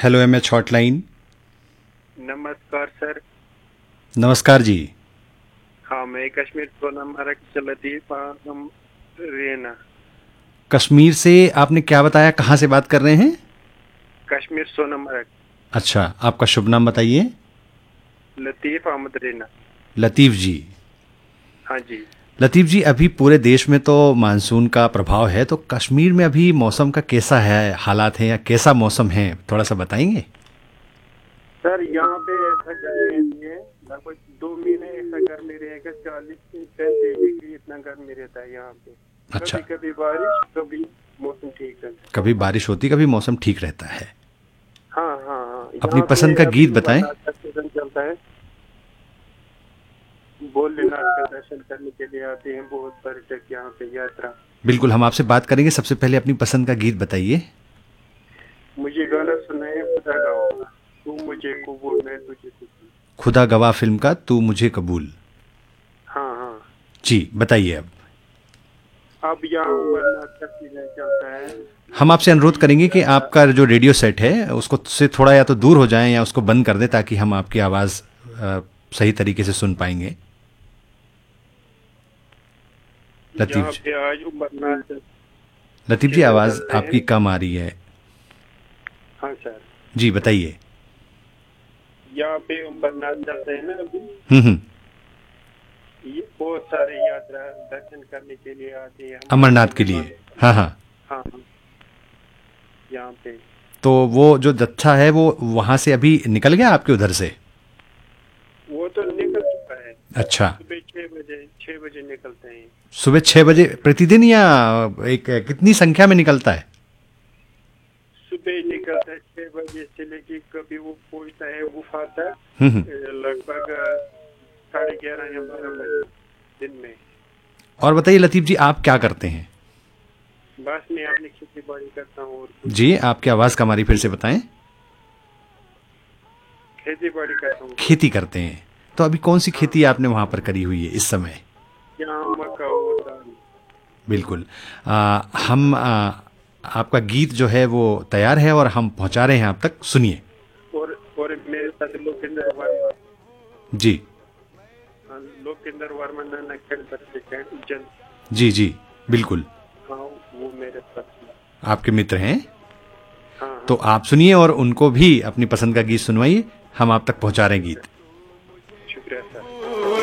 Hello MH hotline. नमस्कार sir. नमस्कार जी। हाँ, मैं कश्मीर सोनमर्ग से लतीफ रेना। कश्मीर से आपने क्या बताया, कहाँ से बात कर रहे हैं? कश्मीर सोनमर्ग। अच्छा, आपका शुभ नाम बताइए। लतीफ अहमद रेना। लतीफ़ जी। हाँ जी। लतीफ़ जी, अभी पूरे देश में तो मानसून का प्रभाव है, तो कश्मीर में अभी मौसम का कैसा है, हालात हैं या कैसा मौसम है, थोड़ा सा बताएंगे? सर यहाँ पे ऐसा गर्मी नहीं है। लगभग 2 महीने ऐसा गर्मी रहेगा, 40 से 35 डिग्री इतना गर्मी रहता है यहाँ पे। अच्छा, कभी कभी बारिश, कभी मौसम ठीक रहता है। कभी बारिश होती, कभी मौसम ठीक रहता है। हाँ हाँ हाँ, अपनी यहाँ पे पसंद का अभी गीत बताएं। अमरनाथ का सीजन चलता है। भोलेनाथ का दर्शन करने के लिए आते हैं बहुत पर्यटक यहाँ पे, यात्रा। बिल्कुल, हम आपसे बात करेंगे। सबसे पहले अपनी पसंद का गीत बताइए। मुझे गाना सुनाए खुदा का होगा, तू मुझे कबूल, मैं तुझे कबूल। खुदा गवाह फिल्म का तू मुझे कबूल। हाँ हाँ। जी, बताइए अब। अब यहाँ अमरनाथ का सीजन चलता है। हम आपसे अनुरोध अभी करेंगे कि यात्रा। आपका जो रेडियो सेट है उसको से थोड़ा या तो दूर हो जाएं या उसको बंद कर दें, ताकि हम आपकी आवाज़ सही तरीके से सुन पाएंगे। लतीफ़ यहाँ जी। पे आज अमरनाथ लतीफ़ जी, सीजन आवाज़ चल रहे आपकी हैं। कम आ रही है। हाँ सर। जी, बताइए। यहाँ पे अमरनाथ चलते हैं ना अभी। हम्म। ये बहुत सारे यात्रा दर्शन करने के लिए आते हैं, हमारे अमरनाथ के रहने लिए। वाले। हाँ हाँ। हाँ हाँ, यहाँ पे। तो वो जो जत्था है वो वहाँ से अभी निकल गया आपके उधर से? वो तो निकल चुका है। अच्छा। सुबह 6 बजे निकलते हैं। सुबह 6 बजे प्रतिदिन, या एक कितनी संख्या में निकलता है? सुबह निकलता है 6 बजे से लेके, कभी वो पहुंचता है गुफा तक हम्म। लगभग 11:30 या 12 बजे दिन में। और बताइए लतीफ़ जी, आप क्या करते हैं? बस मैं अपनी खेती बाड़ी करता हूँ और कुछ जी, नहीं। आपकी आवाज़ कम आ रही, फिर से बताएं। खेती बाड़ी करता हूँ सर। खेती करते हैं। तो अभी कौन सी हाँ, खेती आपने वहाँ पर करी हुई है इस समय? यहाँ मक्का और दाल। बिल्कुल। हम आपका गीत जो है वो तैयार है और हम पहुँचा रहे हैं आप तक, सुनिए। और मेरे साथ लोकेंद्र वर्मा। जी। हाँ, लोकेंद्र वर्मा नाना खेड़ से जन। जी जी, बिल्कुल। हाँ, वो मेरे साथ हैं। आपके मित्र हैं। हाँ तो हाँ। आप सुनिए और उनको भी अपनी पसंद का गीत सुनवाइए। हम आप तक पहुँचा रहे हैं गीत।